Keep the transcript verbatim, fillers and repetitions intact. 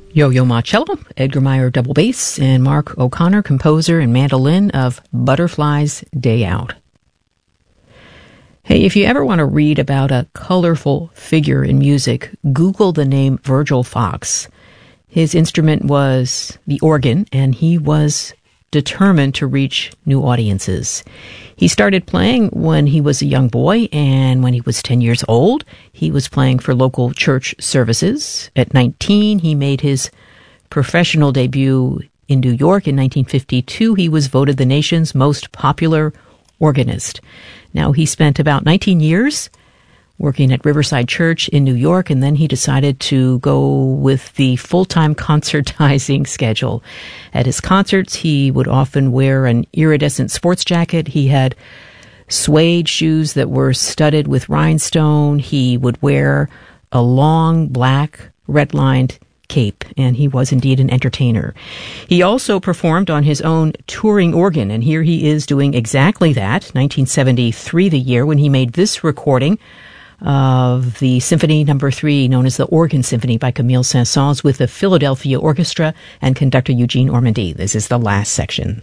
Yo-Yo Ma cello, Edgar Meyer double bass, and Mark O'Connor, composer and mandolin of Butterfly's Day Out. Hey, if you ever want to read about a colorful figure in music, Google the name Virgil Fox. His instrument was the organ, and he was determined to reach new audiences. He started playing when he was a young boy, and when he was ten years old, he was playing for local church services. At nineteen, he made his professional debut in New York. In nineteen fifty-two, he was voted the nation's most popular organist. Now, he spent about nineteen years working at Riverside Church in New York, and then he decided to go with the full-time concertizing schedule. At his concerts, he would often wear an iridescent sports jacket. He had suede shoes that were studded with rhinestone. He would wear a long, black, red-lined cape, and he was indeed an entertainer. He also performed on his own touring organ, and here he is doing exactly that. nineteen seventy-three, the year when he made this recording of the Symphony Number Three, known as the Organ Symphony by Camille Saint-Saëns, with the Philadelphia Orchestra and conductor Eugene Ormandy. This is the last section.